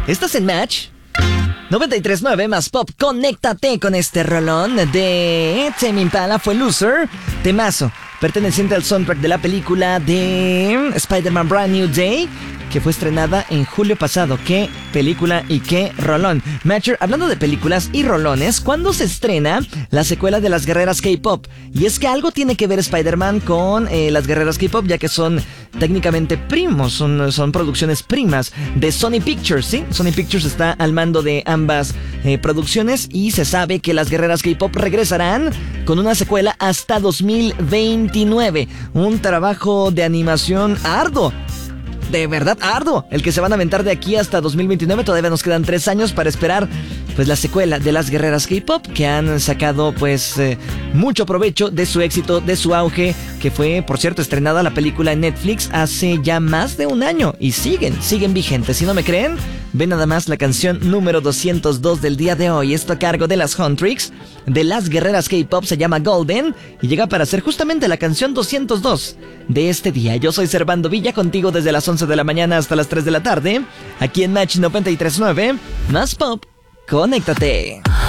Estás en Match 93.9 más pop. Conéctate con este rolón de Tame Impala. Fue Loser, temazo perteneciente al soundtrack de la película de Spider-Man Brand New Day, que fue estrenada en julio pasado. Qué película y qué rolón. Matcher, hablando de películas y rolones, ¿cuándo se estrena la secuela de Las Guerreras K-Pop? Y es que algo tiene que ver Spider-Man con Las Guerreras K-Pop, ya que son técnicamente primos, son producciones primas de Sony Pictures, ¿sí? Sony Pictures está al mando de ambas producciones, y se sabe que Las Guerreras K-Pop regresarán con una secuela hasta 2029. Un trabajo de animación arduo. De verdad arduo, el que se van a aventar de aquí hasta 2029. Todavía nos quedan 3 años para esperar pues la secuela de Las Guerreras K-Pop, que han sacado pues mucho provecho de su éxito, de su auge, que fue, por cierto, estrenada la película en Netflix hace ya más de un año, y siguen vigentes. Si no me creen, ven nada más la canción número 202 del día de hoy. Esto a cargo de las Huntrix, de Las Guerreras K-Pop, se llama Golden, y llega para ser justamente la canción 202 de este día. Yo soy Servando Villa, contigo desde las 11 de la mañana hasta las 3 de la tarde, aquí en Match 93.9, más pop. Conéctate.